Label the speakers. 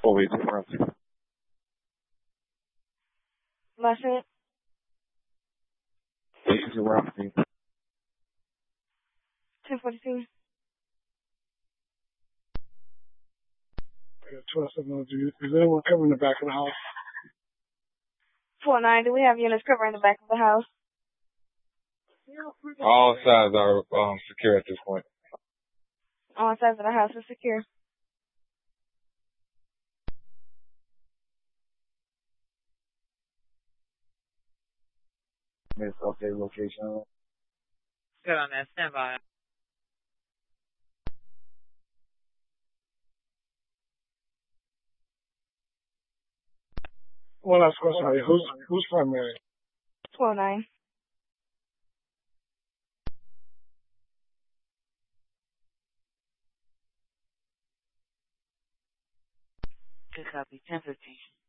Speaker 1: Oh, wait, we're on to.
Speaker 2: Last minute.
Speaker 1: We're on to.
Speaker 2: 1042.
Speaker 3: 1270. Is anyone covering the back of the house?
Speaker 2: 49. Do we have units covering the back of the house?
Speaker 1: All sides are secure at this point.
Speaker 2: All sides of the house is secure.
Speaker 1: Miss update location.
Speaker 4: Good on that. Stand by.
Speaker 3: One last question. Who's primary?
Speaker 2: 129.
Speaker 4: Good copy. 1015.